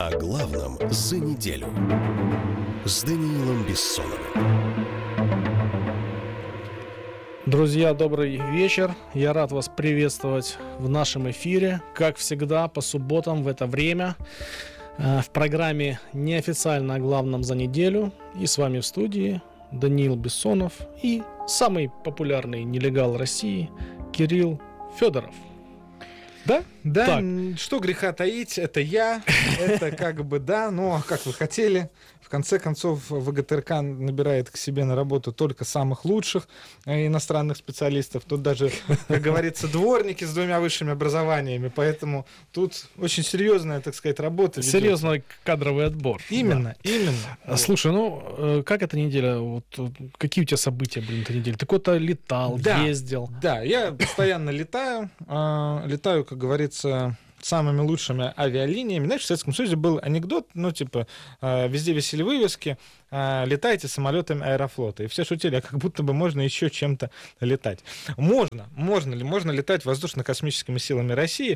О главном за неделю с Даниилом Бессоновым. Друзья, добрый вечер. Я рад вас приветствовать в нашем эфире. Как всегда, по субботам в это время в программе «Неофициально о главном за неделю». И с вами в студии Даниил Бессонов и самый популярный нелегал России Кирилл Федоров. Да, Так. что греха таить, это я, это как бы да, но как вы хотели. В конце концов, ВГТРК набирает к себе на работу только самых лучших иностранных специалистов. Тут даже, как говорится, дворники с 2 высшими образованиями, поэтому тут очень серьезная, так сказать, работа ведется. Серьезный кадровый отбор. Именно. Слушай, как эта неделя? Какие у тебя события были на этой неделе? Ты куда-то летал, ездил? Да, я постоянно летаю, как говорится, самыми лучшими авиалиниями. Знаешь, в Советском Союзе был анекдот, везде висели вывески, летайте самолетами Аэрофлота. И все шутили, как будто бы можно еще чем-то летать. Можно летать воздушно-космическими силами России,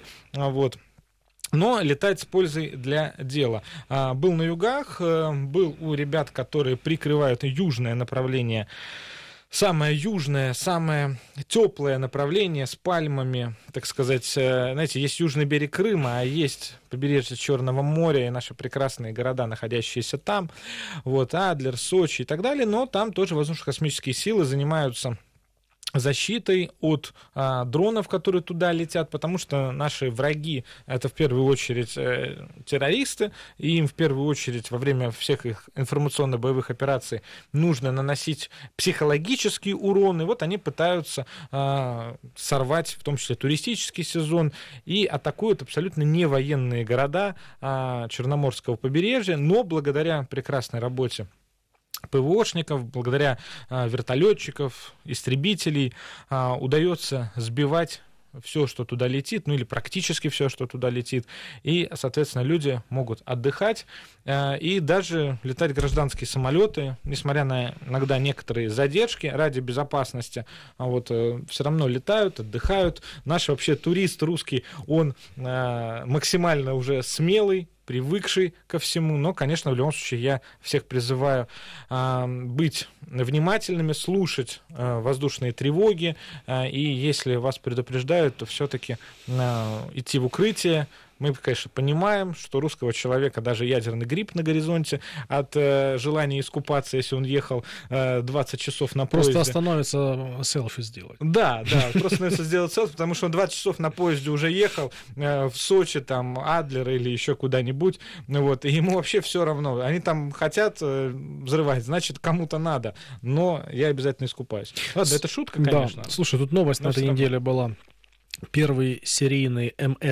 но летать с пользой для дела. Был на югах, был у ребят, которые прикрывают южное направление, самое южное, самое теплое направление с пальмами, так сказать. Знаете, есть южный берег Крыма, а есть побережье Черного моря и наши прекрасные города, находящиеся там. Адлер, Сочи и так далее. Но там тоже воздушно-космические силы занимаются защитой от дронов, которые туда летят, потому что наши враги — это в первую очередь террористы, и им в первую очередь во время всех их информационно-боевых операций нужно наносить психологический урон, и они пытаются сорвать в том числе туристический сезон и атакуют абсолютно не военные города Черноморского побережья, но благодаря прекрасной работе ПВОшников, благодаря вертолетчиков, истребителей удается сбивать все, что туда летит, или практически все, что туда летит, и, соответственно, люди могут отдыхать и даже летать гражданские самолеты, несмотря на иногда некоторые задержки ради безопасности, все равно летают, отдыхают. Наш вообще турист русский, он максимально уже смелый, привыкший ко всему, но, конечно, в любом случае я всех призываю быть внимательными, слушать воздушные тревоги, и если вас предупреждают, то все-таки идти в укрытие. Мы, конечно, понимаем, что русского человека даже ядерный грипп на горизонте от желания искупаться, если он ехал 20 часов на поезде. Просто остановится, селфи сделать. Да, просто остановится сделать селфи, потому что он 20 часов на поезде уже ехал в Сочи, Адлер или еще куда-нибудь, и ему вообще все равно. Они там хотят взрывать, значит, кому-то надо, но я обязательно искупаюсь. Ладно, это шутка, конечно. Да. Слушай, тут новость на этой неделе была. Первый серийный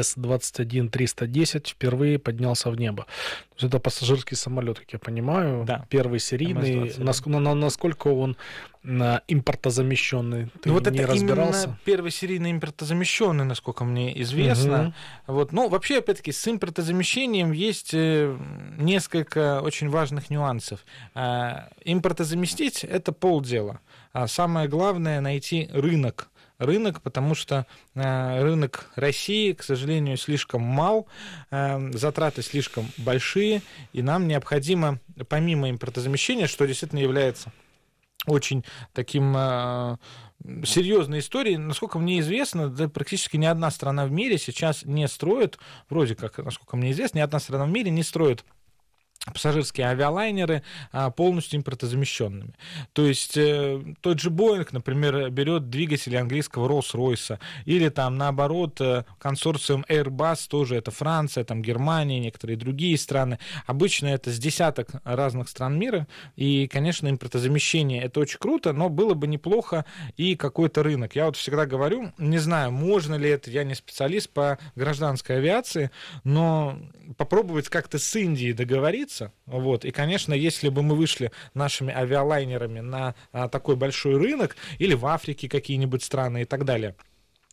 МС-21310 впервые поднялся в небо. То есть это пассажирский самолет, как я понимаю. Да. Первый серийный. Насколько он импортозамещенный? Ты не разбирался? Именно первый серийный импортозамещенный, насколько мне известно. Вообще, опять-таки, с импортозамещением есть несколько очень важных нюансов. Импортозаместить — это полдела. А самое главное — найти рынок, потому что рынок России, к сожалению, слишком мал, затраты слишком большие, и нам необходимо, помимо импортозамещения, что действительно является очень таким серьезной историей, насколько мне известно, практически ни одна страна в мире сейчас не строит, вроде как, насколько мне известно, ни одна страна в мире не строит пассажирские авиалайнеры полностью импортозамещенными. То есть тот же Boeing, например, берет двигатели английского Rolls-Royce, или наоборот консорциум Airbus, тоже это Франция, Германия, некоторые другие страны. Обычно это с десяток разных стран мира, и, конечно, импортозамещение — это очень круто, но было бы неплохо и какой-то рынок. Я всегда говорю, не знаю, можно ли это, я не специалист по гражданской авиации, но попробовать как-то с Индией договориться. И, конечно, если бы мы вышли нашими авиалайнерами на такой большой рынок, или в Африке какие-нибудь страны и так далее,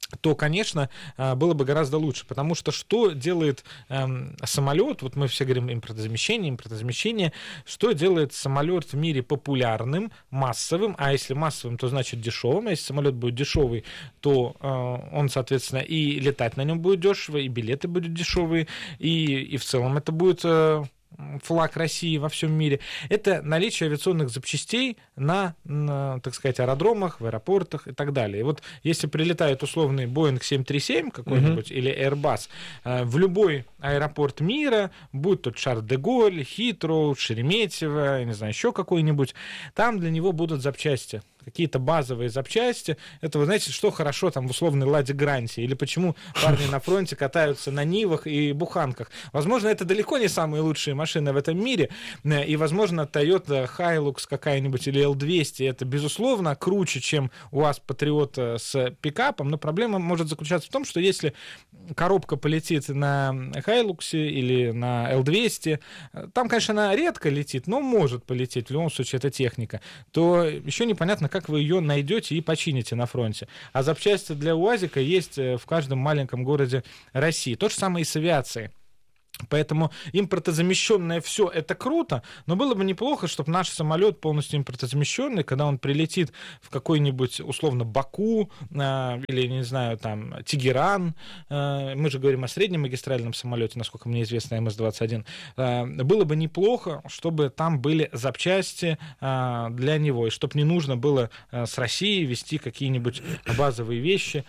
то, конечно, было бы гораздо лучше. Потому что делает самолет, вот мы все говорим импортозамещение, что делает самолет в мире популярным, массовым, а если массовым, то значит дешевым, а если самолет будет дешевый, то он, соответственно, и летать на нем будет дешево, и билеты будут дешевые, и в целом это будет флаг России во всем мире, это наличие авиационных запчастей на, так сказать, аэродромах, в аэропортах и так далее. И вот если прилетает условный Boeing 737 какой-нибудь или Airbus в любой аэропорт мира, будь то Шарль-де-Голь, Хитроу, Шереметьево, я не знаю, еще какой-нибудь, там для него будут запчасти, какие-то базовые запчасти. Это, вы знаете, что хорошо там в условной Ладе Гранте, или почему парни на фронте катаются на Нивах и Буханках. Возможно, это далеко не самые лучшие машины в этом мире, и, возможно, Toyota Hilux какая-нибудь или L200, это, безусловно, круче, чем у вас Patriot с пикапом, но проблема может заключаться в том, что если коробка полетит на Hilux или на L200, там, конечно, она редко летит, но может полететь, в любом случае, это техника, то еще непонятно, как вы ее найдете и почините на фронте. А запчасти для УАЗика есть в каждом маленьком городе России. То же самое и с авиацией. Поэтому импортозамещенное все это круто, но было бы неплохо, чтобы наш самолет полностью импортозамещенный, когда он прилетит в какой-нибудь условно Баку или, не знаю, там Тегеран, мы же говорим о среднем магистральном самолете, насколько мне известно, МС-21, было бы неплохо, чтобы там были запчасти для него, и чтобы не нужно было с России везти какие-нибудь базовые вещи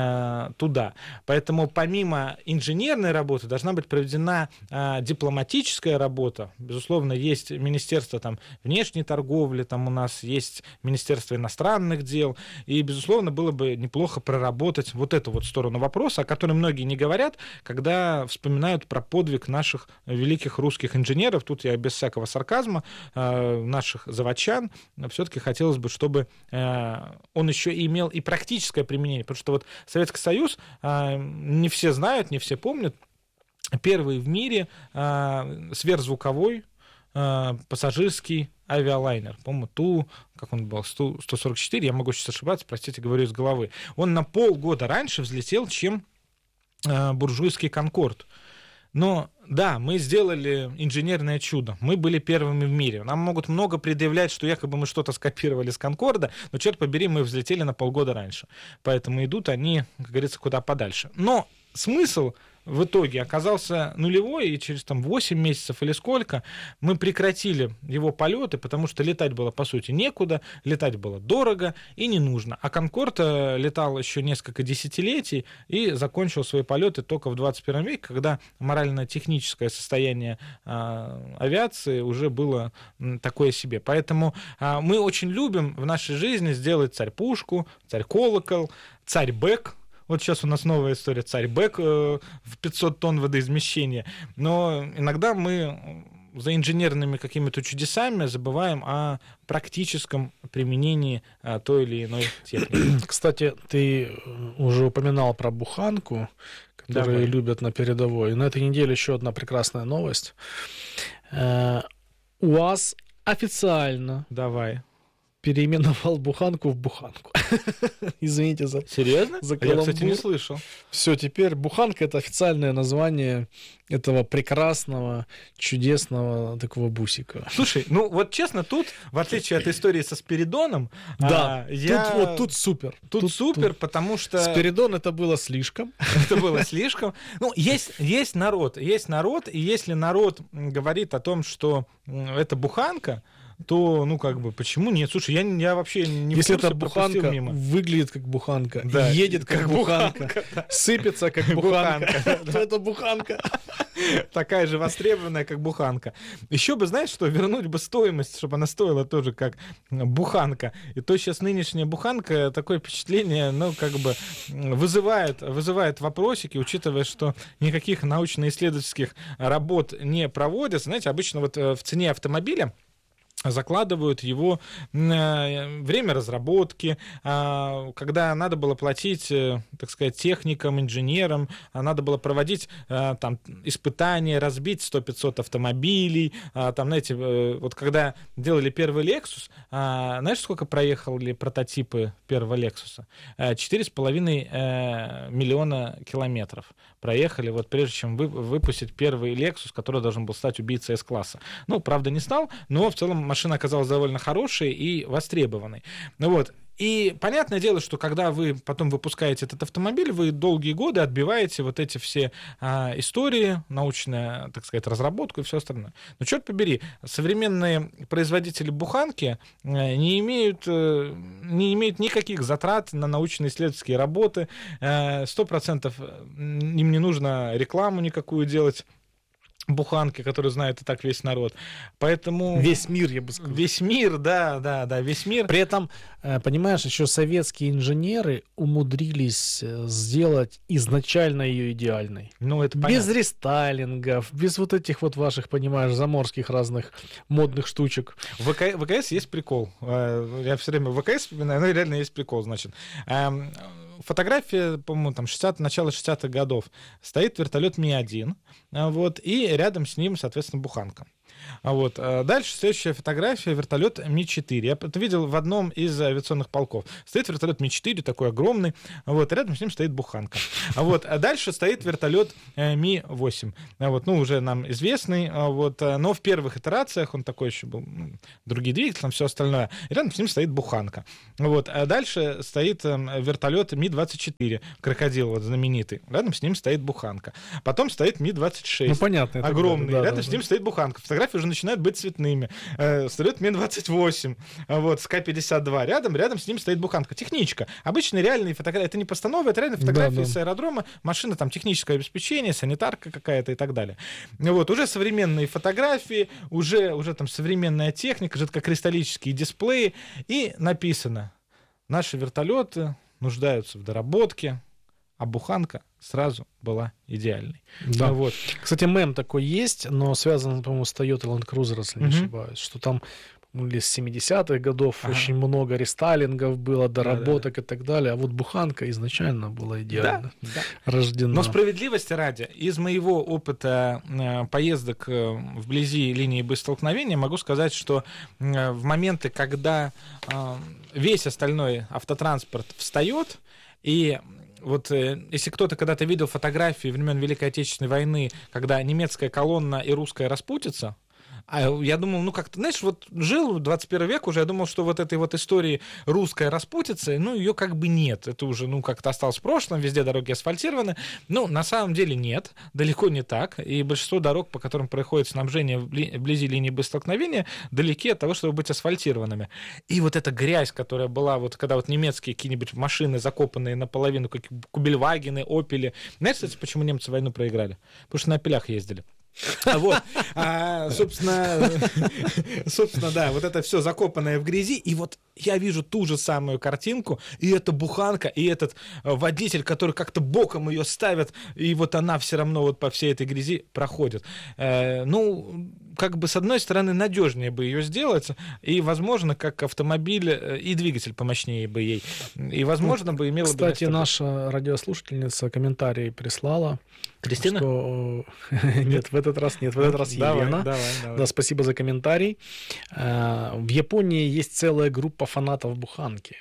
туда. Поэтому помимо инженерной работы должна быть проведена дипломатическая работа. Безусловно, есть Министерство там внешней торговли, там у нас есть Министерство иностранных дел, и, безусловно, было бы неплохо проработать вот эту вот сторону вопроса, о которой многие не говорят, когда вспоминают про подвиг наших великих русских инженеров. Тут я без всякого сарказма, наших заводчан, все-таки хотелось бы, чтобы он еще и имел и практическое применение, потому что вот Советский Союз, не все знают, не все помнят, первый в мире сверхзвуковой пассажирский авиалайнер. По-моему, как он был, 144, я могу сейчас ошибаться, простите, говорю из головы. Он на полгода раньше взлетел, чем буржуйский «Конкорд». Но да, мы сделали инженерное чудо, мы были первыми в мире. Нам могут много предъявлять, что якобы мы что-то скопировали с «Конкорда», но, черт побери, мы взлетели на полгода раньше. Поэтому идут они, как говорится, куда подальше. Но смысл в итоге оказался нулевой, и через 8 месяцев или сколько мы прекратили его полеты, потому что летать было, по сути, некуда, летать было дорого и не нужно. А «Конкорд» летал еще несколько десятилетий и закончил свои полеты только в 21 веке, когда морально-техническое состояние авиации уже было такое себе. Поэтому мы очень любим в нашей жизни сделать царь-пушку, царь-колокол, царь-бэк. Вот сейчас у нас новая история, царь-бэк в 500 тонн водоизмещения. Но иногда мы за инженерными какими-то чудесами забываем о практическом применении той или иной техники. Кстати, ты уже упоминал про буханку, которые любят на передовой. И на этой неделе еще одна прекрасная новость. УАЗ официально переименовал буханку в буханку. Извините за... Серьезно? За я, кстати, не слышал. Все, теперь буханка — это официальное название этого прекрасного, чудесного такого бусика. Слушай, ну вот честно, тут, в отличие от истории со Спиридоном, да, тут супер. Тут супер, потому что... Спиридон — это было слишком. Это было слишком. Ну, есть народ, и если народ говорит о том, что это буханка, то, почему нет? Слушай, я вообще не если эта буханка выглядит как буханка, да, едет как буханка, сыпется как буханка, то это буханка. Такая же востребованная, как буханка. Еще бы, знаешь что, вернуть бы стоимость, чтобы она стоила тоже как буханка. И то сейчас нынешняя буханка, такое впечатление, вызывает вопросики, учитывая, что никаких научно-исследовательских работ не проводятся. Знаете, обычно вот в цене автомобиля закладывают его время разработки, когда надо было платить, так сказать, техникам, инженерам, надо было проводить там испытания, разбить 100-500 автомобилей. Там, знаете, вот когда делали первый Lexus, знаешь, сколько проехали прототипы первого Lexus? 4,5 миллиона километров проехали, вот прежде чем выпустить первый Lexus, который должен был стать убийцей С-класса. Ну, правда, не стал, но в целом машина оказалась довольно хорошей и востребованной. Ну вот. И понятное дело, что когда вы потом выпускаете этот автомобиль, вы долгие годы отбиваете вот эти все истории, научную, так сказать, разработку и все остальное. Но черт побери, современные производители буханки не имеют никаких затрат на научно-исследовательские работы, 100% им не нужно рекламу никакую делать, буханки, которые знает и так весь народ. Поэтому... Весь мир, я бы сказал. Весь мир, да, весь мир. При этом, понимаешь, еще советские инженеры умудрились сделать изначально ее идеальной. Ну, это без понятно. рестайлингов, без вот этих вот ваших, понимаешь, заморских разных модных штучек. В ВКС есть прикол. Я все время ВКС вспоминаю, но реально есть прикол, значит. Фотография, по-моему, там начало 60-х годов. Стоит вертолет Ми-1, вот, и рядом с ним, соответственно, буханка. Вот. Дальше следующая фотография, вертолет Ми-4. Я это видел в одном из авиационных полков. Стоит вертолет Ми-4, такой огромный, вот, рядом с ним стоит буханка. Вот. А дальше стоит вертолет Ми-8, вот, ну, уже нам известный, вот, но в первых итерациях он такой еще был, другие двигатели, там все остальное, и рядом с ним стоит буханка. Вот. А дальше стоит вертолет Ми-24, крокодил вот знаменитый, рядом с ним стоит буханка. Потом стоит Ми-26, ну, понятно, огромный, да, рядом с ним стоит буханка. Фотографии уже начинают быть цветными. Стоит Ми-28, вот, с К-52 рядом с ним стоит буханка. Техничка. Обычные реальные фотографии. Это не постанова, это реальные фотографии с аэродрома. Машина, там, техническое обеспечение, санитарка какая-то и так далее. Вот, уже современные фотографии, уже там современная техника, жидкокристаллические дисплеи. И написано: наши вертолеты нуждаются в доработке, а буханка сразу была идеальной. Да. Вот. Кстати, мем такой есть, но связан, по-моему, с Toyota Land Cruiser, если не ошибаюсь, что там или с 70-х годов очень много рестайлингов было, доработок и так далее, а вот буханка изначально была идеально рождена. Но справедливости ради, из моего опыта поездок вблизи линии боестолкновения могу сказать, что в моменты, когда весь остальной автотранспорт встает, и вот если кто-то когда-то видел фотографии времен Великой Отечественной войны, когда немецкая колонна и русская распутица, я думал, ну как-то, знаешь, вот жил 21 век уже, я думал, что вот этой вот истории русская распутица, ну ее как бы нет, это уже, ну как-то осталось в прошлом, везде дороги асфальтированы, ну на самом деле нет, далеко не так, и большинство дорог, по которым проходит снабжение вблизи линии боестолкновения, далеки от того, чтобы быть асфальтированными. И вот эта грязь, которая была, вот когда вот немецкие какие-нибудь машины, закопанные наполовину, как Кубельвагены, Опели, знаешь, кстати, почему немцы войну проиграли? Потому что на Опелях ездили. Вот, собственно, да, вот это все закопанное в грязи, и вот я вижу ту же самую картинку, и эта буханка, и этот водитель, который как-то боком ее ставит, и вот она все равно вот по всей этой грязи проходит. Ну, как бы с одной стороны надежнее бы ее сделать, и, возможно, как автомобиль и двигатель помощнее бы ей, и, возможно, бы имела бы... Кстати, наша радиослушательница комментарий прислала. Кристина? Что... Нет, в этот раз нет, в этот раз Елена. Давай. Да, спасибо за комментарий. В Японии есть целая группа фанатов буханки.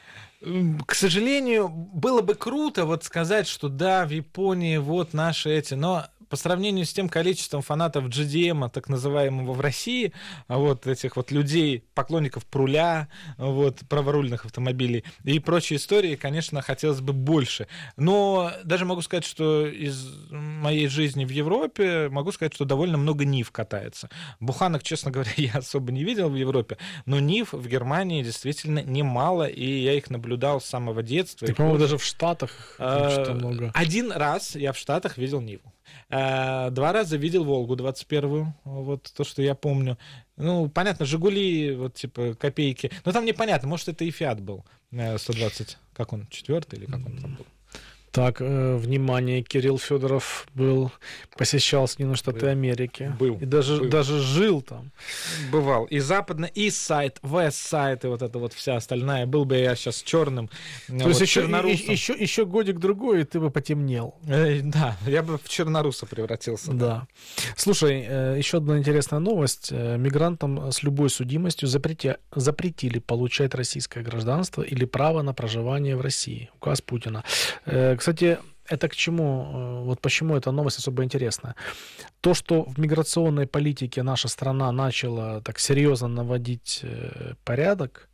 К сожалению, было бы круто вот сказать, что да, в Японии вот наши эти, но по сравнению с тем количеством фанатов GDM, так называемого в России, вот этих вот людей, поклонников Пруля, вот, праворульных автомобилей и прочие истории, конечно, хотелось бы больше. Но даже могу сказать, что из моей жизни в Европе, могу сказать, что довольно много Нив катается. Буханок, честно говоря, я особо не видел в Европе, но Нив в Германии действительно немало, и я их наблюдал с самого детства. Ты, по-моему, даже в Штатах что много. Один раз я в Штатах видел Ниву. 2 раза видел Волгу 21-ю, вот то, что я помню. Ну, понятно, Жигули, вот типа копейки. Но там непонятно, может, это и Фиат был 120, как он, 4-й или как он там был? Так, внимание, Кирилл Федоров посещал Соединенные Штаты Америки. Был. И даже жил там. Бывал. И западный, и сайт, Вест-сайт, и вот это вот вся остальная. Был бы я сейчас черным. То есть еще годик-другой, и ты бы потемнел. Да, я бы в черноруса превратился. Да. Слушай, еще одна интересная новость. Мигрантам с любой судимостью запретили получать российское гражданство или право на проживание в России. Указ Путина. Кстати, это к чему? Вот почему эта новость особо интересная. То, что в миграционной политике наша страна начала так серьезно наводить порядок,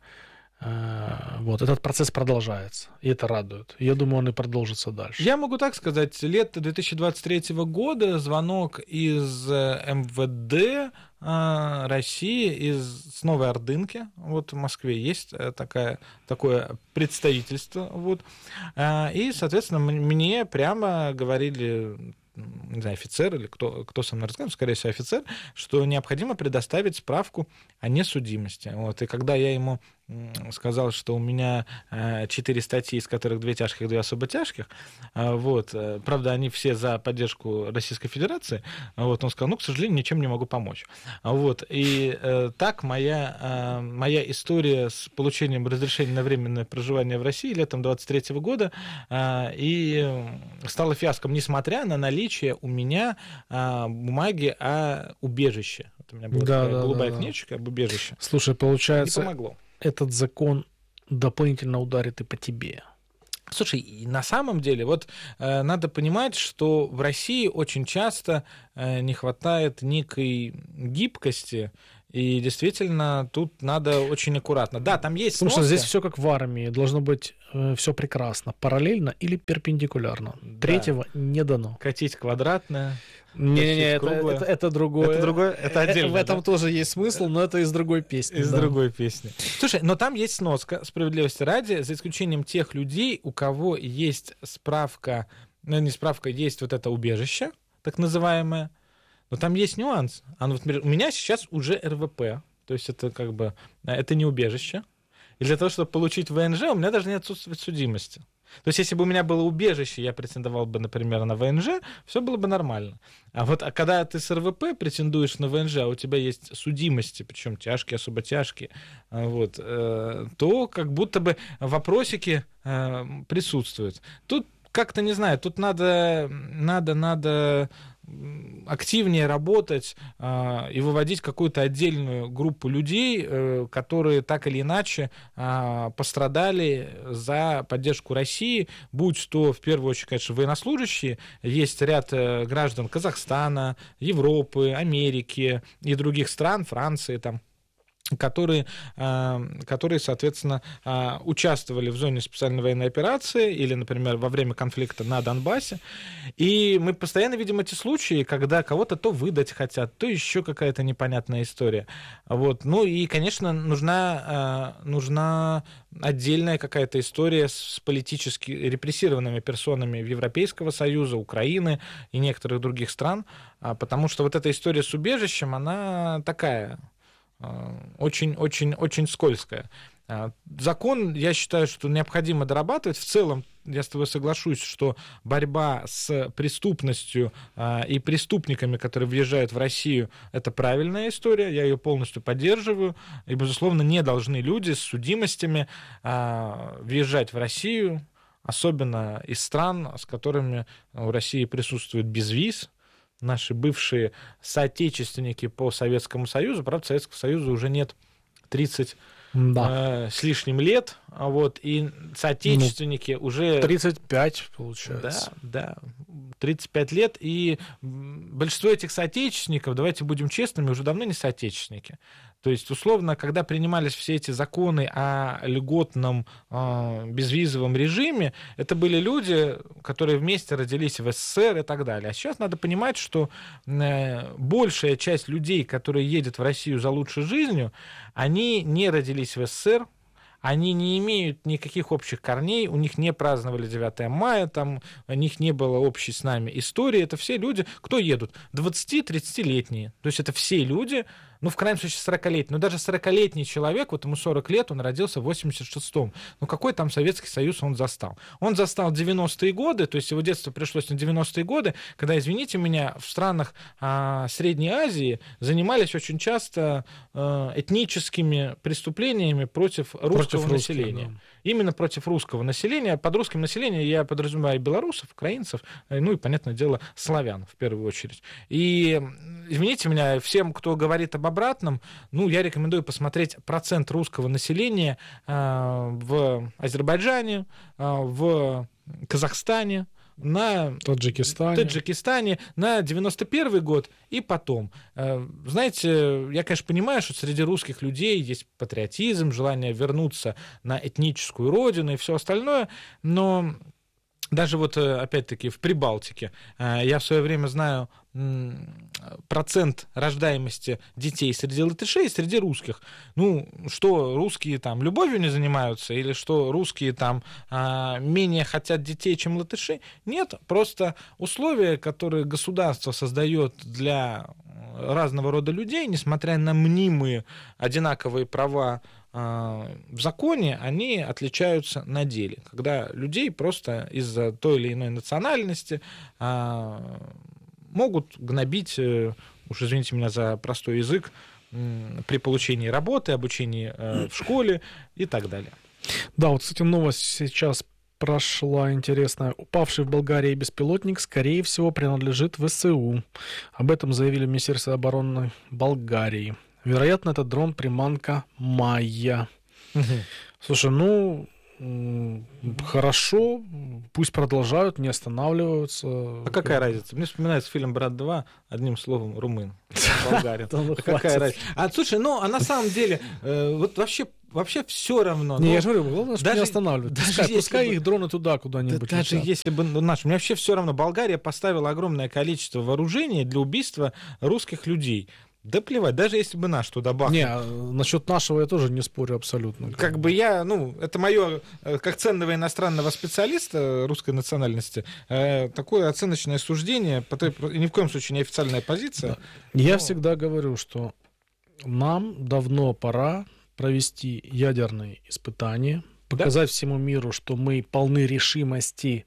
вот, этот процесс продолжается, и это радует. Я думаю, он и продолжится дальше. Я могу так сказать, лето 2023 года звонок из МВД России, с Новой Ордынки, вот в Москве есть такое представительство, вот, и, соответственно, мне прямо говорили, не знаю, офицер или кто со мной разговаривал, скорее всего, офицер, что необходимо предоставить справку о несудимости. Вот. И когда я ему сказал, что у меня 4 статьи, из которых 2 тяжких, 2 особо тяжких, вот, правда, они все за поддержку Российской Федерации, вот, он сказал, к сожалению, ничем не могу помочь. Вот. И так моя история с получением разрешения на временное проживание в России летом 2023 года и стала фиаском, несмотря на наличие у меня бумаги о убежище. Вот у меня была такая голубая книжечка об убежище. Слушай, получается, не помогло. Этот закон дополнительно ударит и по тебе. Слушай, на самом деле, вот надо понимать, что в России очень часто не хватает некой гибкости, и действительно тут надо очень аккуратно. Да, там есть сноска. Слушай, здесь все как в армии, должно быть все прекрасно, параллельно или перпендикулярно. Да. Третьего не дано. Катить квадратное. Не-не-не, это другое. Это другое, это отдельно. В этом тоже есть смысл, но это из другой песни. Из другой песни. Слушай, но там есть сноска, справедливости ради, за исключением тех людей, у кого есть справка, не справка, есть вот это убежище, так называемое, но там есть нюанс. Вот, например, у меня сейчас уже РВП, то есть это как бы, это не убежище. И для того, чтобы получить ВНЖ, у меня даже не отсутствует судимости. То есть, если бы у меня было убежище, я претендовал бы, например, на ВНЖ, все было бы нормально. А когда ты с РВП претендуешь на ВНЖ, а у тебя есть судимости, причем тяжкие, особо тяжкие, вот, то как будто бы вопросики присутствуют. Тут как-то, не знаю, тут надо активнее работать и выводить какую-то отдельную группу людей, которые так или иначе пострадали за поддержку России, будь то, в первую очередь, конечно, военнослужащие, есть ряд граждан Казахстана, Европы, Америки и других стран, Франции, там, которые, соответственно, участвовали в зоне специальной военной операции или, например, во время конфликта на Донбассе. И мы постоянно видим эти случаи, когда кого-то то выдать хотят, то еще какая-то непонятная история. Вот. Ну и, конечно, нужна отдельная какая-то история с политически репрессированными персонами Европейского Союза, Украины и некоторых других стран, потому что вот эта история с убежищем, она такая... очень скользкая. Закон, я считаю, что необходимо дорабатывать. В целом, я с тобой соглашусь, что борьба с преступностью и преступниками, которые въезжают в Россию, это правильная история, я ее полностью поддерживаю. И, безусловно, не должны люди с судимостями въезжать в Россию, особенно из стран, с которыми у России присутствует безвиз. Наши бывшие соотечественники по Советскому Союзу, правда, Советского Союза уже нет 30 с лишним лет, вот, и соотечественники уже... 35, получается. Да, 35 лет, и большинство этих соотечественников, давайте будем честными, уже давно не соотечественники. То есть, условно, когда принимались все эти законы о льготном безвизовом режиме, это были люди, которые вместе родились в СССР и так далее. А сейчас надо понимать, что большая часть людей, которые едут в Россию за лучшей жизнью, они не родились в СССР, они не имеют никаких общих корней, у них не праздновали 9 мая, там, у них не было общей с нами истории. Это все люди, кто едут? 20-30-летние. То есть это все люди, ну, в крайнем случае, 40-летний. Но даже 40-летний человек, вот ему 40 лет, он родился в 86-м. Ну, какой там Советский Союз он застал? Он застал 90-е годы, то есть его детство пришлось на 90-е годы, когда, извините меня, в странах Средней Азии занимались очень часто этническими преступлениями против русского населения. Да. Именно против русского населения. Под русским населением я подразумеваю белорусов, украинцев, ну и, понятное дело, славян в первую очередь. И, извините меня, всем, кто говорит об обратном, ну, я рекомендую посмотреть процент русского населения в Азербайджане, в Казахстане, на Таджикистане на 91 год и потом. Знаете, я, конечно, понимаю, что среди русских людей есть патриотизм, желание вернуться на этническую родину и все остальное, но даже вот, опять-таки, в Прибалтике я в свое время знаю процент рождаемости детей среди латышей и среди русских. Ну, что русские там любовью не занимаются, или что русские там менее хотят детей, чем латыши? Нет, просто условия, которые государство создает для разного рода людей, несмотря на мнимые одинаковые права в законе, они отличаются на деле, когда людей просто из-за той или иной национальности могут гнобить, уж извините меня за простой язык, при получении работы, обучении в школе и так далее. Да, вот, кстати, новость сейчас прошла интересная. Упавший в Болгарии беспилотник, скорее всего, принадлежит ВСУ. Об этом заявили в Министерстве обороны Болгарии. Вероятно, это дрон-приманка «Майя». Слушай, ну, хорошо, пусть продолжают, не останавливаются. А какая разница? Мне вспоминается фильм «Брат 2», одним словом, румын. Болгарин. Какая разница? А слушай, ну, а на самом деле, вот вообще все равно. Не, я же говорю, главное, что не останавливают. Пускай их дроны туда куда-нибудь. Даже если бы наши. Мне вообще все равно. Болгария поставила огромное количество вооружений для убийства русских людей. Да плевать, даже если бы наш туда бахнул. Не, насчет нашего я тоже не спорю абсолютно. Как бы я, ну, это мое, как ценного иностранного специалиста русской национальности, такое оценочное суждение, ни в коем случае не официальная позиция. Да. Я всегда говорю, что нам давно пора провести ядерные испытания, показать всему миру, что мы полны решимости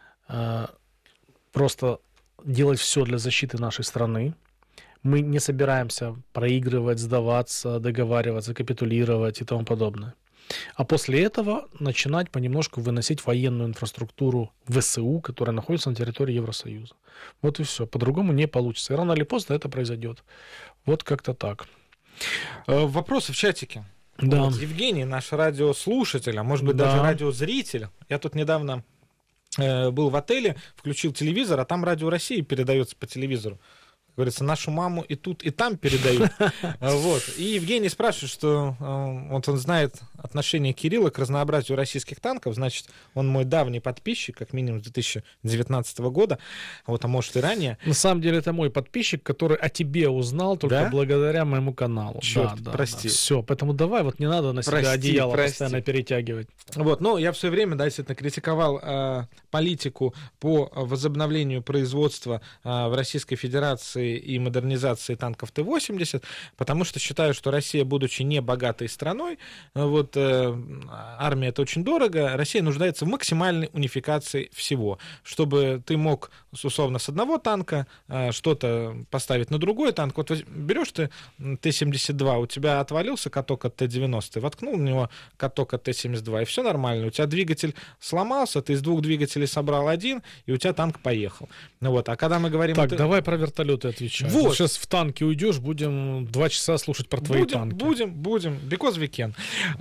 просто делать все для защиты нашей страны. Мы не собираемся проигрывать, сдаваться, договариваться, капитулировать и тому подобное. А после этого начинать понемножку выносить военную инфраструктуру ВСУ, которая находится на территории Евросоюза. Вот и все. По-другому не получится. И рано или поздно это произойдет. Вот как-то так. Вопросы в чатике. Да. Вот, Евгений, наш радиослушатель, а может быть даже радиозритель. Я тут недавно был в отеле, включил телевизор, а там Радио России передается по телевизору. Как говорится, нашу маму и тут, и там передают. Вот. И Евгений спрашивает, что вот он знает отношение Кирилла к разнообразию российских танков, значит, он мой давний подписчик, как минимум с 2019 года, вот, а может и ранее. На самом деле это мой подписчик, который о тебе узнал только благодаря моему каналу. Черт, прости. Все, поэтому давай, вот не надо на себя одеяло постоянно перетягивать. Вот, ну, я в свое время, да, действительно, критиковал политику по возобновлению производства в Российской Федерации и модернизации танков Т-80, потому что считаю, что Россия, будучи не богатой страной, вот, армия — это очень дорого, Россия нуждается в максимальной унификации всего, чтобы ты мог, условно, с одного танка что-то поставить на другой танк. Вот берешь ты Т-72, у тебя отвалился каток от Т-90, воткнул в него каток от Т-72, и все нормально. У тебя двигатель сломался, ты из двух двигателей собрал один, и у тебя танк поехал. Ну вот, а когда мы говорим... Так, давай про вертолеты отвечай. Вот. Сейчас в танке уйдешь, будем 2 часа слушать про твои танки. Будем, because we can.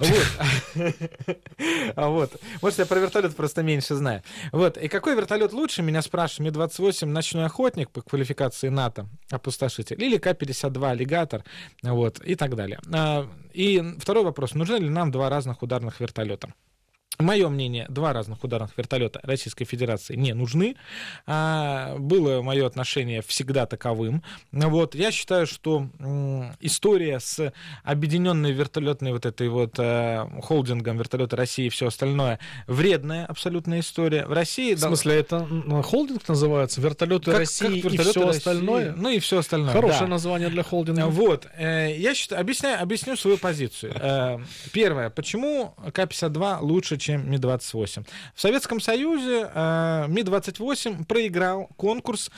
Вот. Может, я про вертолет просто меньше знаю. Вот. И какой вертолет лучше, меня спрашивают. Ми-28 «Ночной охотник» по квалификации НАТО, опустошитель, или К-52 «Аллигатор», вот, и так далее. И второй вопрос. Нужны ли нам 2 разных ударных вертолета? Мое мнение, 2 разных ударных вертолета Российской Федерации не нужны. Было мое отношение всегда таковым. Вот. Я считаю, что история с объединенной вертолетной вот этой вот холдингом вертолеты России и все остальное вредная абсолютная история. В России... В смысле, это холдинг называется? Вертолеты России как и вертолеты все России, остальное? Ну и все остальное. Хорошее да. название для холдинга. Вот. Я считаю, объясню свою позицию. Первое. Почему К-52 лучше, чем Ми-28? В Советском Союзе Ми-28 проиграл конкурс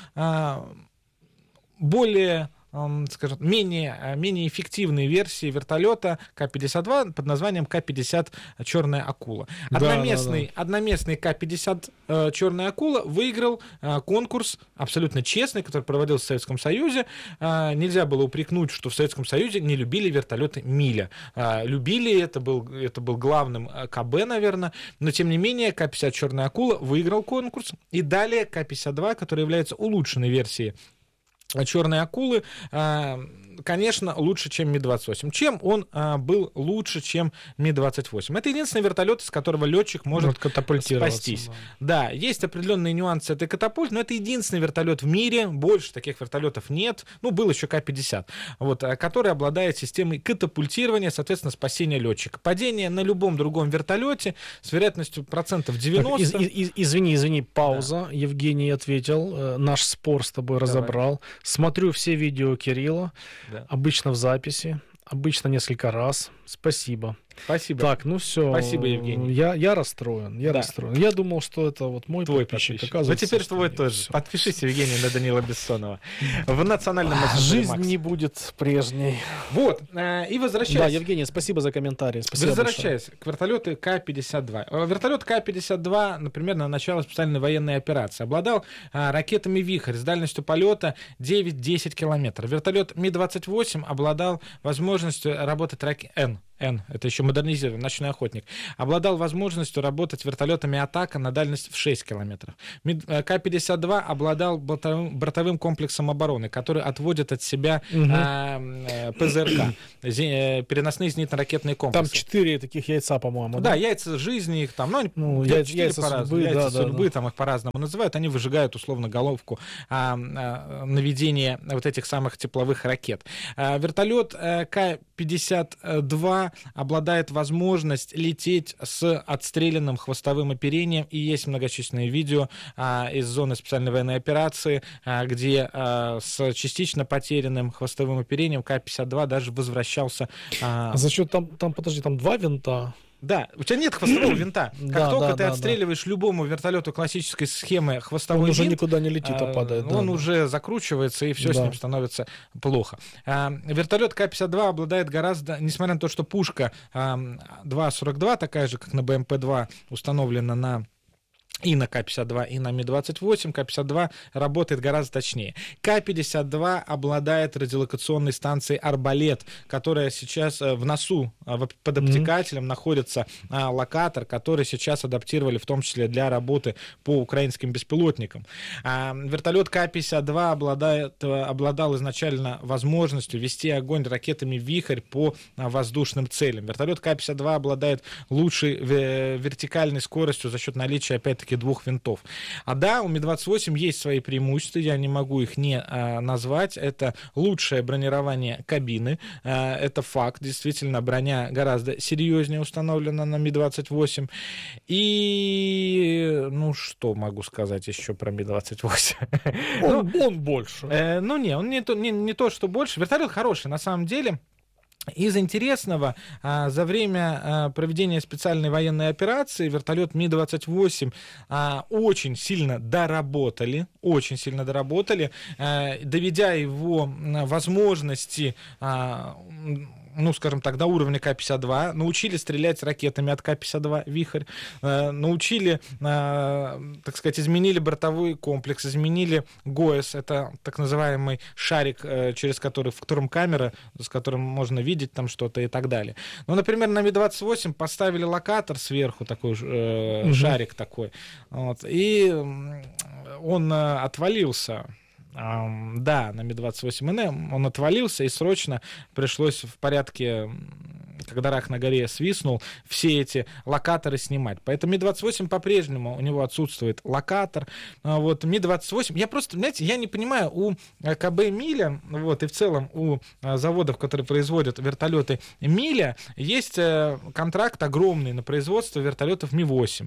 более, скажем, менее эффективной версии вертолета К-52 под названием К-50 «Черная акула». Одноместный К-50 «Черная акула» выиграл конкурс абсолютно честный, который проводился в Советском Союзе. Нельзя было упрекнуть, что в Советском Союзе не любили вертолеты Миля. Любили, это был главным КБ, наверное, но тем не менее К-50 «Черная акула» выиграл конкурс. И далее К-52, который является улучшенной версией «Черной акулы», конечно, лучше, чем Ми-28. Чем он был лучше, чем Ми-28? Это единственный вертолет, из которого летчик может спастись. Да, есть определенные нюансы этой катапульты, но это единственный вертолет в мире, больше таких вертолетов нет. Ну, был еще К-50, вот, который обладает системой катапультирования, соответственно, спасения летчика. Падение на любом другом вертолете с вероятностью 90%. Так, извини, пауза. Да. Евгений ответил, наш спор с тобой разобрал. Смотрю все видео Кирилла. Да. Обычно в записи, обычно несколько раз. Спасибо. Спасибо. Так, ну все. Спасибо, Евгений. Я расстроен. Я думал, что это вот мой твой подписчик. Ну теперь твой тоже. Все. Подпишись, Евгений, на Данила Бессонова. В национальном Жизнь Макс. Не будет прежней. Вот. И возвращаясь. Да, Евгений, спасибо за комментарий. Спасибо возвращаясь к вертолету К-52. Вертолет К-52, например, на начало специальной военной операции обладал ракетами «Вихрь» с дальностью полета 9-10 километров. Вертолет Ми-28 обладал возможностью работать Н, это еще модернизированный ночной охотник, обладал возможностью работать вертолетами «Атака» на дальность в 6 километров. К-52 обладал бортовым комплексом обороны, который отводит от себя ПЗРК, переносные зенитно-ракетные комплексы. Там 4 таких яйца, по-моему. Да, яйца жизни, их там, яйца судьбы, там их по-разному называют, они выжигают условно головку наведения вот этих самых тепловых ракет. Вертолет К-52 обладает возможность лететь с отстрелянным хвостовым оперением, и есть многочисленные видео из зоны специальной военной операции, где с частично потерянным хвостовым оперением К-52 даже возвращался. За счет там 2 винта? Да, у тебя нет хвостового винта. Как только ты отстреливаешь любому вертолету классической схемы хвостовой винт, он уже никуда не летит, а падает. Он уже закручивается, и все с ним становится плохо. Вертолет К-52 обладает гораздо, несмотря на то, что пушка 2,42, такая же, как на БМП-2, установлена и на К-52, и на Ми-28. К-52 работает гораздо точнее. К-52 обладает радиолокационной станцией «Арбалет», которая сейчас в носу, под обтекателем находится локатор, который сейчас адаптировали в том числе для работы по украинским беспилотникам. Вертолет К-52 обладал изначально возможностью вести огонь ракетами «Вихрь» по воздушным целям. Вертолет К-52 обладает лучшей вертикальной скоростью за счет наличия, опять-таки, 2 винтов. А да, у Ми-28 есть свои преимущества, я не могу их не назвать. Это лучшее бронирование кабины, это факт, действительно, броня гораздо серьезнее установлена на Ми-28. И, ну, что могу сказать еще про Ми-28? Он больше. Он не то, что больше. Вертолет хороший, на самом деле. Из интересного, за время проведения специальной военной операции вертолет Ми-28 очень сильно доработали, доведя его возможности, ну, скажем так, до уровня К-52, научили стрелять ракетами от К-52 «Вихрь», научили, так сказать, изменили бортовой комплекс, изменили ГОЭС, это так называемый шарик, в котором камера, с которым можно видеть там что-то и так далее. Ну, например, на Ми-28 поставили локатор сверху, такой шарик такой, вот, и он отвалился. Да, на Ми-28НМ он отвалился, и срочно пришлось в порядке когда рак на горе свистнул, все эти локаторы снимать. Поэтому Ми-28 по-прежнему у него отсутствует локатор. Вот, Ми-28, я просто, знаете, я не понимаю, у КБ «Миля», вот, и в целом у заводов, которые производят вертолеты «Миля», есть контракт огромный на производство вертолетов Ми-8,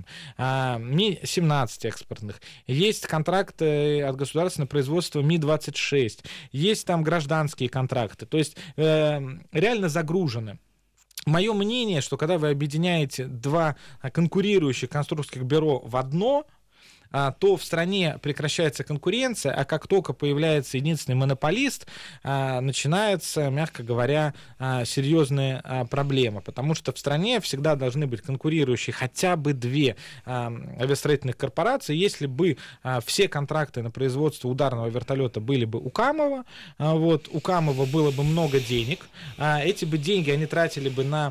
Ми-17 экспортных. Есть контракт от государства на производство Ми-26. Есть там гражданские контракты. То есть реально загружены. Мое мнение, что когда вы объединяете два конкурирующих конструкторских бюро в одно, то в стране прекращается конкуренция, а как только появляется единственный монополист, начинается, мягко говоря, серьезные проблемы, потому что в стране всегда должны быть конкурирующие хотя бы две авиастроительных корпорации. Если бы все контракты на производство ударного вертолета были бы у Камова, вот, у Камова было бы много денег, эти бы деньги они тратили бы на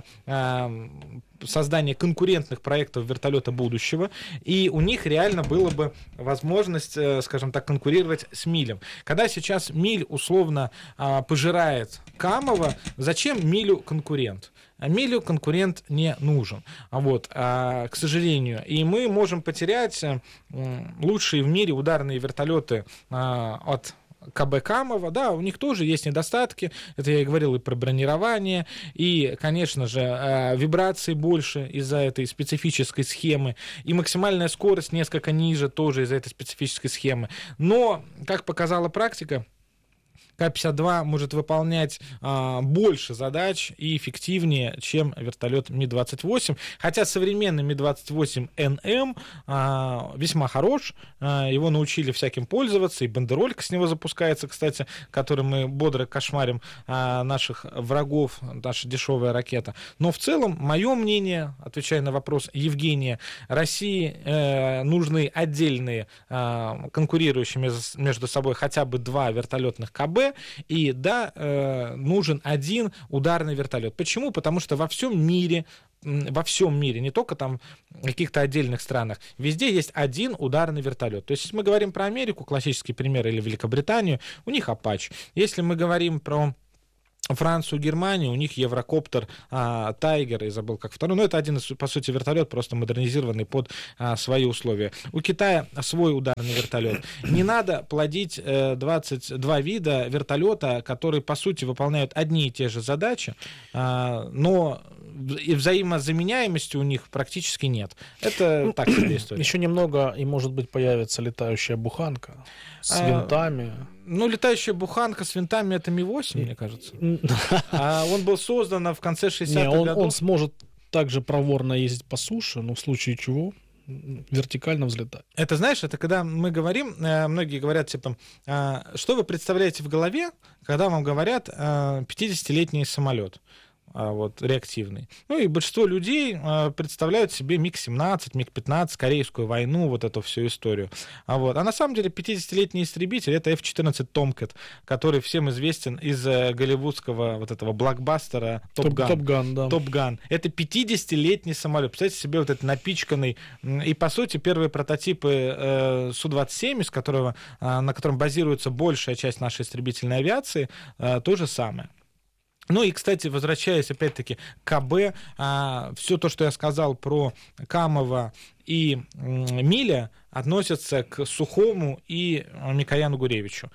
создание конкурентных проектов вертолета будущего, и у них реально была бы возможность, скажем так, конкурировать с Милем. Когда сейчас Миль условно пожирает Камова, зачем Милю конкурент? Милю конкурент не нужен, вот, к сожалению. И мы можем потерять лучшие в мире ударные вертолеты от КБ Камова, да, у них тоже есть недостатки, это я и говорил и про бронирование, и, конечно же, вибрации больше из-за этой специфической схемы, и максимальная скорость несколько ниже тоже из-за этой специфической схемы. Но, как показала практика, К-52 может выполнять больше задач и эффективнее, чем вертолет Ми-28. Хотя современный Ми-28НМ весьма хорош, его научили всяким пользоваться, и бандеролька с него запускается, кстати, которой мы бодро кошмарим наших врагов, наша дешевая ракета. Но в целом, мое мнение, отвечая на вопрос Евгения, России нужны отдельные конкурирующие между собой хотя бы два вертолетных КБ, и да, нужен один ударный вертолет. Почему? Потому что во всем мире, не только там в каких-то отдельных странах, везде есть один ударный вертолет. То есть, если мы говорим про Америку, классический пример, или Великобританию, у них Apache. Если мы говорим про Францию, Германию, у них Еврокоптер, Тайгер, я забыл как второй, но это один, по сути, вертолет, просто модернизированный под свои условия. У Китая свой ударный вертолет. Не надо плодить 22 вида вертолета, которые, по сути, выполняют одни и те же задачи, но и взаимозаменяемости у них практически нет. Это так себе история. Еще немного, и, может быть, появится летающая буханка с винтами. Ну, летающая буханка с винтами — это Ми-8, мне кажется. Он был создан в конце 60-х годов. Он сможет также проворно ездить по суше, но в случае чего вертикально взлетать. Это, знаешь, это когда мы говорим, многие говорят, типа, что вы представляете в голове, когда вам говорят 50-летний самолет, вот, реактивный. Ну и большинство людей представляют себе МиГ-17, МиГ-15, Корейскую войну, вот эту всю историю. Вот. А на самом деле 50-летний истребитель — это F-14 Tomcat, который всем известен из голливудского вот этого блокбастера Top Gun. Да. Top Gun. Это 50-летний самолет. Представьте себе вот этот напичканный. И, по сути, первые прототипы Су-27, на котором базируется большая часть нашей истребительной авиации, то же самое. Ну и, кстати, возвращаясь опять-таки к КБ, все то, что я сказал про Камова и Миля, относится к Сухому и Микояну Гуревичу.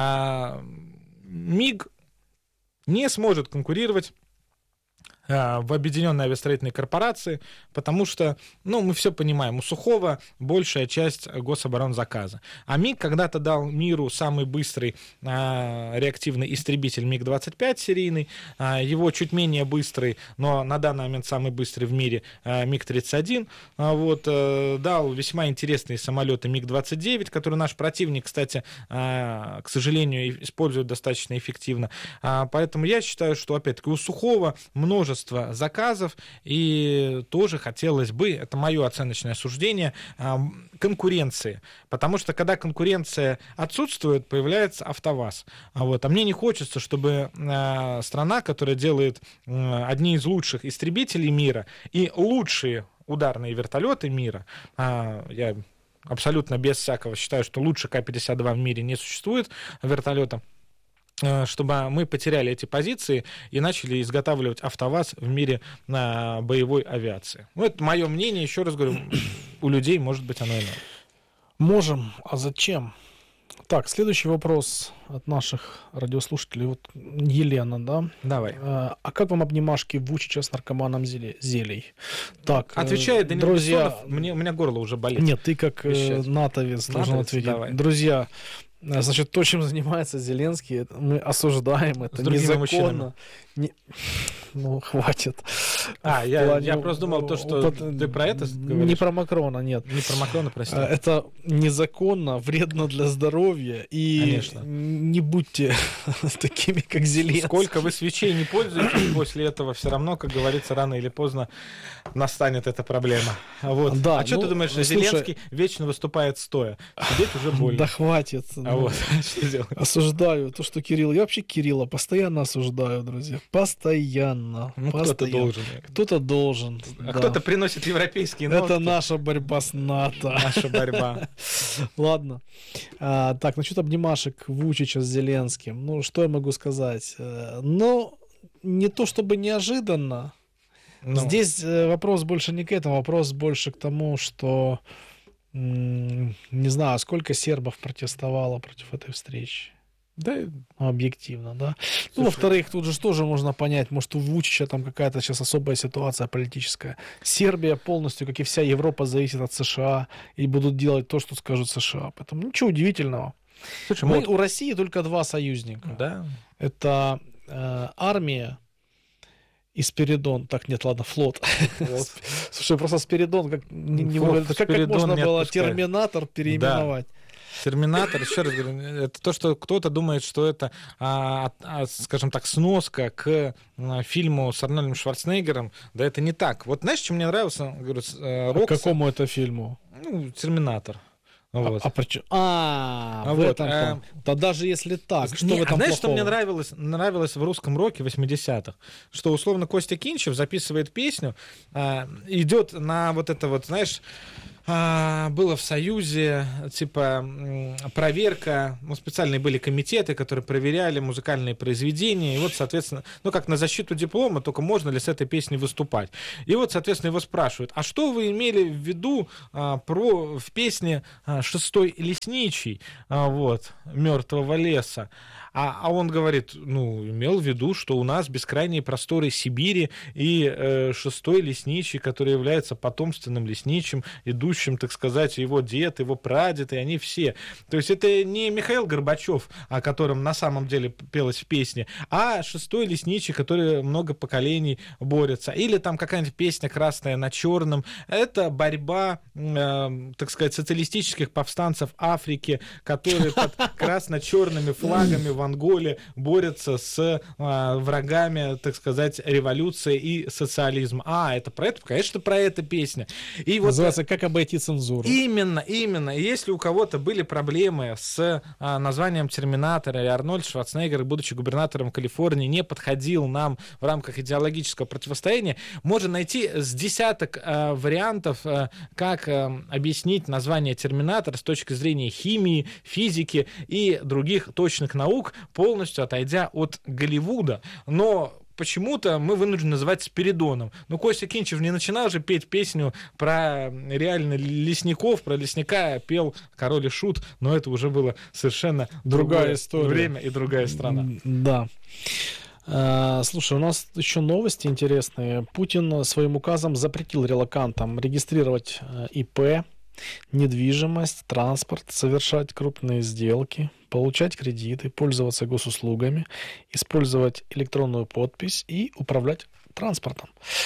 МиГ не сможет конкурировать в Объединенной авиастроительной корпорации, потому что, ну, мы все понимаем, у Сухого большая часть гособоронзаказа. А МиГ когда-то дал миру самый быстрый реактивный истребитель МиГ-25 серийный, его чуть менее быстрый, но на данный момент самый быстрый в мире МиГ-31, вот, дал весьма интересные самолеты МиГ-29, которые наш противник, кстати, к сожалению, использует достаточно эффективно. Поэтому я считаю, что, опять-таки, у Сухого множество заказов, и тоже хотелось бы, это мое оценочное суждение, конкуренции. Потому что, когда конкуренция отсутствует, появляется АвтоВАЗ. Вот. А мне не хочется, чтобы страна, которая делает одни из лучших истребителей мира и лучшие ударные вертолеты мира, я абсолютно без всякого считаю, что лучше К-52 в мире не существует вертолета, чтобы мы потеряли эти позиции и начали изготавливать АвтоВАЗ в мире боевой авиации. Ну, это мое мнение, еще раз говорю, у людей, может быть, оно иное. Можем, а зачем? Так, следующий вопрос от наших радиослушателей. Вот Елена, да? Давай. А как вам обнимашки Вучича с наркоманом зелий? Так, отвечает Данил друзья, Бессонов, у меня горло уже болит. Нет, ты как натовец должен ответить. Давай. Друзья, значит, то, чем занимается Зеленский, это мы осуждаем, это незаконно. Ну, хватит. Я просто думал, что ты про это говоришь. Не про Макрона, нет. Не про Макрона, прости. Это незаконно, вредно для здоровья. И конечно, не будьте такими, как Зеленский. Сколько вы свечей не пользуетесь, после этого все равно, как говорится, рано или поздно настанет эта проблема. Вот. Да, что ты думаешь, что Зеленский вечно выступает стоя? Сидеть уже больно. Да хватит. Что делать? Осуждаю то, что Кирилл... Я вообще Кирилла постоянно осуждаю, друзья. Постоянно. Кто-то должен. Кто-то должен. А кто-то приносит европейские нотки. Это наша борьба с НАТО. Наша борьба. Ладно. Так, насчет обнимашек Вучича с Зеленским. Ну, что я могу сказать? Ну, не то чтобы неожиданно. Здесь вопрос больше не к этому. Вопрос больше к тому, что не знаю, сколько сербов протестовало против этой встречи. Да, объективно, да. Ну, во-вторых, тут же тоже можно понять, может, у Вучича там какая-то сейчас особая ситуация политическая. Сербия полностью, как и вся Европа, зависит от США и будут делать то, что скажут США. Поэтому ничего удивительного. Слушай, у России только два союзника. Да. Это армия и Спиридон. Так, нет, ладно, флот. Слушай, просто Спиридон, как можно было Терминатор переименовать. Терминатор, еще раз говорю, это то, что кто-то думает, что это, скажем так, сноска к фильму с Арнольдом Шварценеггером. Да, это не так. Вот знаешь, что мне нравился? Говорю, К какому это фильму? Ну, Терминатор. Вот. В этом да даже если так, что в этом знаешь, плохого? что мне нравилось в русском роке 80-х? Что, условно, Костя Кинчев записывает песню, идет на вот это вот, знаешь... было в Союзе, типа, проверка, специальные были комитеты, которые проверяли музыкальные произведения, и вот, соответственно, как на защиту диплома, только можно ли с этой песней выступать. И вот, соответственно, его спрашивают, а что вы имели в виду в песне «Шестой лесничий» «Мертвого леса»? А он говорит, имел в виду, что у нас бескрайние просторы Сибири и шестой лесничий, который является потомственным лесничим, идущим, так сказать, его дед, его прадед, и они все. То есть это не Михаил Горбачев, о котором на самом деле пелось в песне, а шестой лесничий, который много поколений борется. Или там какая-нибудь песня «Красная на черном». Это борьба, так сказать, социалистических повстанцев Африки, которые под красно-черными флагами в Анголе борются с врагами, так сказать, революции и социализма. Это про это? Конечно, про это песня. И называется «Как обойти цензуру». Именно. И если у кого-то были проблемы с названием «Терминатор», или Арнольд Шварценеггер, будучи губернатором Калифорнии, не подходил нам в рамках идеологического противостояния, можно найти с десяток вариантов, как объяснить название «Терминатор» с точки зрения химии, физики и других точных наук, полностью отойдя от Голливуда. Но почему-то мы вынуждены называть Спиридоном. Костя Кинчев не начинал же петь песню про реально лесников, про лесника пел «Король и Шут», но это уже было совершенно другая история. Время и другая страна. Да. Слушай, у нас еще новости интересные. Путин своим указом запретил релокантам регистрировать ИП, недвижимость, транспорт, совершать крупные сделки, получать кредиты, пользоваться госуслугами, использовать электронную подпись и управлять транспортом.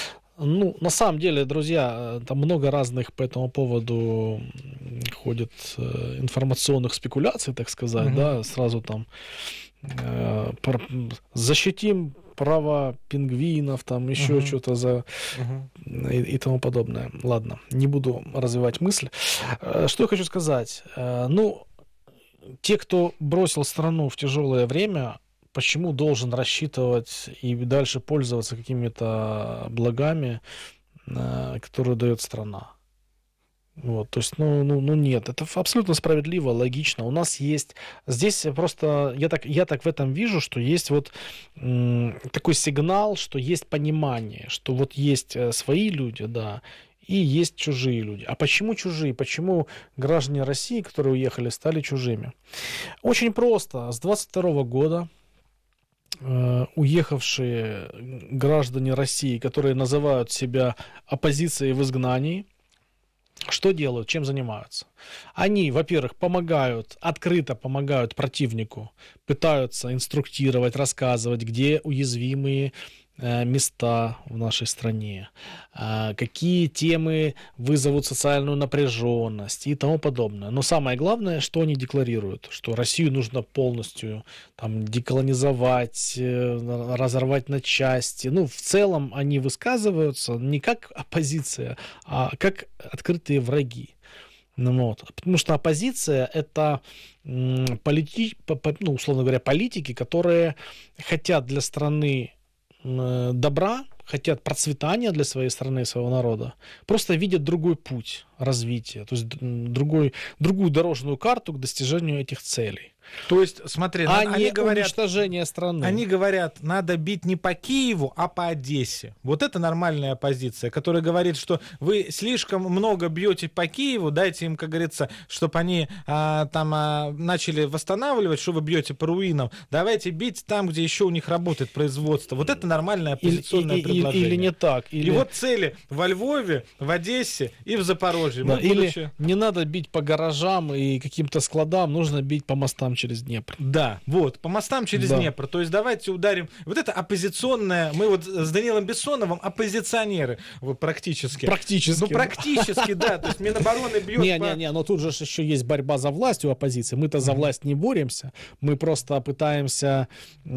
На самом деле, друзья, там много разных по этому поводу ходит информационных спекуляций, так сказать, да, сразу там защитим права пингвинов, там еще что-то и тому подобное. Ладно, не буду развивать мысль. Что я хочу сказать? Те, кто бросил страну в тяжелое время, почему должен рассчитывать и дальше пользоваться какими-то благами, которые дает страна? Вот, то есть, нет, это абсолютно справедливо, логично. У нас есть, здесь просто, я так в этом вижу, что есть вот такой сигнал, что есть понимание, что вот есть свои люди, да, и есть чужие люди. А почему чужие? Почему граждане России, которые уехали, стали чужими? Очень просто. С 22 года уехавшие граждане России, которые называют себя оппозицией в изгнании, что делают, чем занимаются? Они, во-первых, открыто помогают противнику, пытаются инструктировать, рассказывать, где уязвимые места в нашей стране, какие темы вызовут социальную напряженность и тому подобное. Но самое главное, что они декларируют, что Россию нужно полностью деколонизовать, разорвать на части. В целом они высказываются не как оппозиция, а как открытые враги. Потому что оппозиция — это условно говоря, политики, которые хотят для страны добра, хотят процветания для своей страны и своего народа, просто видят другой путь развития, то есть другую дорожную карту к достижению этих целей. То есть, смотри, они говорят, уничтожение страны. Они говорят, надо бить не по Киеву, а по Одессе. Вот это нормальная оппозиция, которая говорит, что вы слишком много бьете по Киеву, дайте им, как говорится, чтобы они начали восстанавливать, что вы бьете по руинам. Давайте бить там, где еще у них работает производство. Вот это нормальное оппозиционное предложение. Или не так. И вот цели во Львове, в Одессе и в Запорожье. Да, или не надо бить по гаражам и каким-то складам, нужно бить по мостам через Днепр. Да, вот, по мостам через Днепр. То есть давайте ударим. Вот это оппозиционное. Мы вот с Даниилом Бессоновым оппозиционеры практически. Практически, да. То есть Минобороны бьет. Но тут же еще есть борьба за власть у оппозиции. Мы-то за власть не боремся. Мы просто пытаемся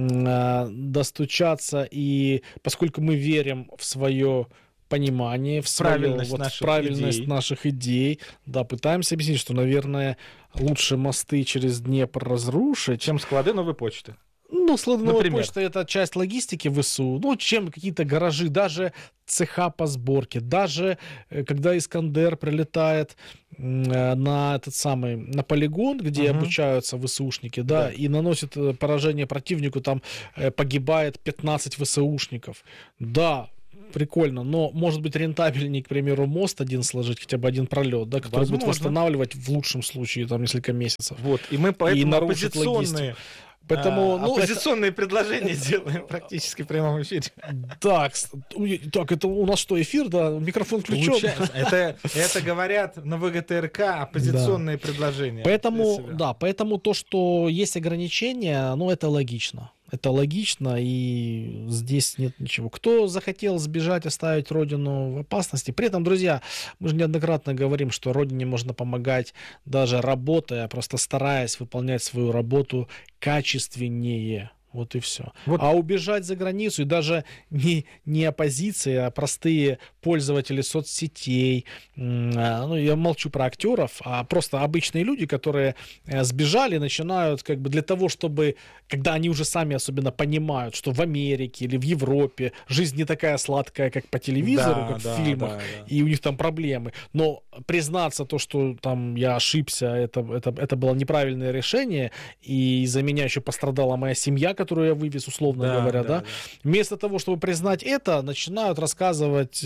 достучаться, и поскольку мы верим в свое понимание, в правильность наших идей. Да, пытаемся объяснить, что, наверное, лучше мосты через Днепр разрушить, чем склады новой почты. Склады новой почты — это часть логистики ВСУ. Чем какие-то гаражи, даже цеха по сборке, даже когда Искандер прилетает на полигон, где обучаются ВСУшники, да, и наносит поражение противнику, там погибает 15 ВСУшников. Да, прикольно, но может быть рентабельнее, к примеру, мост один сложить, хотя бы один пролет, да, который будет восстанавливать в лучшем случае несколько месяцев. Вот, и мы поэтому оппозиционные предложения делаем практически в прямом эфире. Так, это у нас что, эфир, да? Микрофон включен. Это говорят на ВГТРК оппозиционные предложения. Поэтому то, что есть ограничения, это логично. Это логично, и здесь нет ничего. Кто захотел сбежать, оставить родину в опасности? При этом, друзья, мы же неоднократно говорим, что родине можно помогать даже работая, просто стараясь выполнять свою работу качественнее. Вот и все. А убежать за границу, и даже не оппозиция, а простые пользователи соцсетей, я молчу про актеров, а просто обычные люди, которые сбежали, начинают для того, чтобы, когда они уже сами особенно понимают, что в Америке или в Европе жизнь не такая сладкая, как по телевизору, как в фильмах, и у них там проблемы, но признаться то, что там я ошибся, это было неправильное решение, и из-за меня еще пострадала моя семья, которую я вывез, условно говоря, вместо того, чтобы признать это, начинают рассказывать,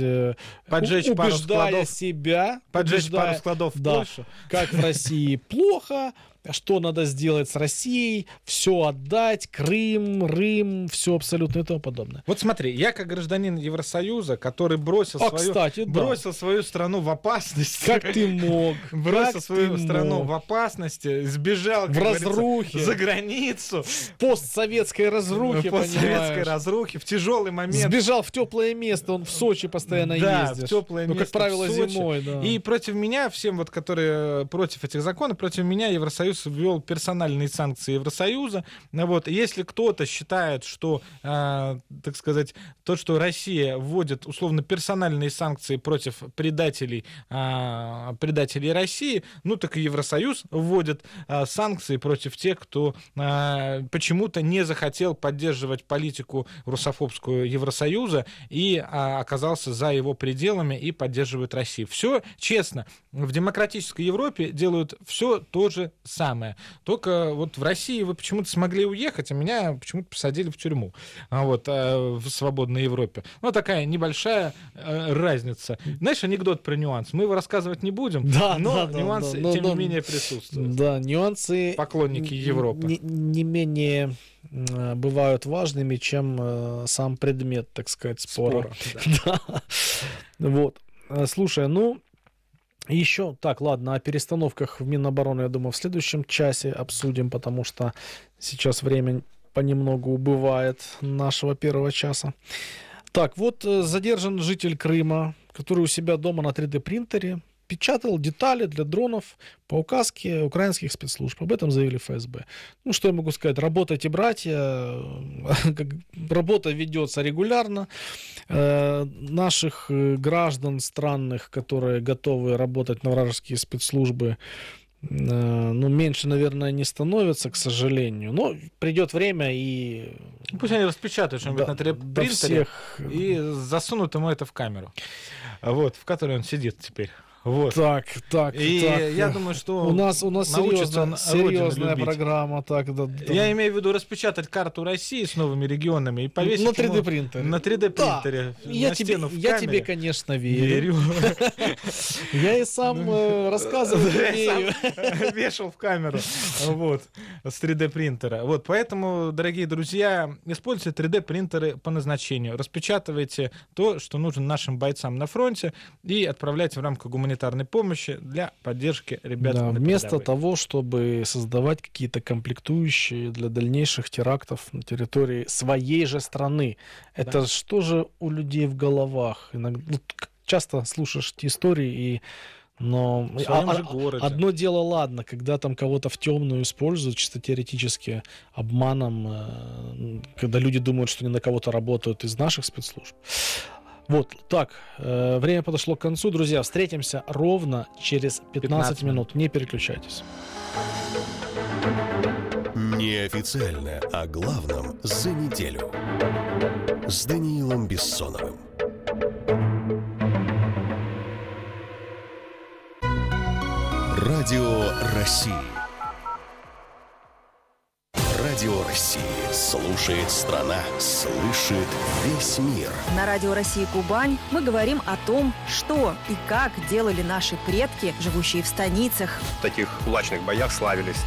убеждая себя, поджечь пару складов в Польшу, как в России плохо, что надо сделать с Россией, все отдать, Крым, Рим, все абсолютно и тому подобное. Вот смотри, я как гражданин Евросоюза, который бросил свою страну в опасности. Как ты мог? Бросил свою страну в опасности, сбежал, в разрухе, за границу. В постсоветской разрухе, в тяжелый момент. Сбежал в теплое место, он в Сочи постоянно ездит. В теплое место, как правило, зимой. Да. И против меня, всем, которые против этих законов, против меня Евросоюз Евросоюз ввел персональные санкции Евросоюза. Вот. Если кто-то считает, что, так сказать, то, что Россия вводит условно персональные санкции против предателей России, ну так и Евросоюз вводит санкции против тех, кто почему-то не захотел поддерживать политику русофобскую Евросоюза и оказался за его пределами и поддерживает Россию. Все честно. В демократической Европе делают все то же самое. Только вот в России вы почему-то смогли уехать, а меня почему-то посадили в тюрьму. Вот, в свободной Европе. Ну, такая небольшая разница. Знаешь, анекдот про нюанс. Мы его рассказывать не будем, но нюансы, тем не менее, присутствуют. Да, нюансы... Поклонники Европы. Не менее бывают важными, чем сам предмет, так сказать, спора. Да. Вот. Слушай, еще, так, ладно, о перестановках в Минобороны, я думаю, в следующем часе обсудим, потому что сейчас время понемногу убывает нашего первого часа. Так, вот задержан житель Крыма, который у себя дома на 3D-принтере печатал детали для дронов по указке украинских спецслужб. Об этом заявили ФСБ. Ну, что я могу сказать? Работайте, братья. Работа ведется регулярно. Наших граждан странных, которые готовы работать на вражеские спецслужбы, меньше, наверное, не становится, к сожалению. Но придет время и... Пусть они распечатают что-нибудь на 3D-принтере и засунут ему это в камеру, вот, в которой он сидит теперь. Вот. Так. Я думаю, что у нас серьезная программа. Я имею в виду распечатать карту России с новыми регионами и повесить на 3D-принтере. На 3D-принтере. Да. Я тебе, конечно, верю. Я и сам рассказывал. Вешал в камеру. Вот. С 3D-принтера. Вот. Поэтому, дорогие друзья, используйте 3D-принтеры по назначению. Распечатывайте то, что нужно нашим бойцам на фронте, и отправляйте в рамках гуманитарной помощи для поддержки ребят. Да, вместо того, чтобы создавать какие-то комплектующие для дальнейших терактов на территории своей же страны. Это да. Что же у людей в головах? Иногда, часто слушаешь эти истории, но одно дело, ладно, когда там кого-то в темную используют, чисто теоретически обманом, когда люди думают, что они на кого-то работают из наших спецслужб. Вот, так, время подошло к концу, друзья. Встретимся ровно через 15 минут. Не переключайтесь. Неофициально о главном за неделю. С Даниилом Бессоновым. Радио России. Радио России. Слушает страна, слышит весь мир. На Радио России Кубань мы говорим о том, что и как делали наши предки, живущие в станицах. В таких кулачных боях славились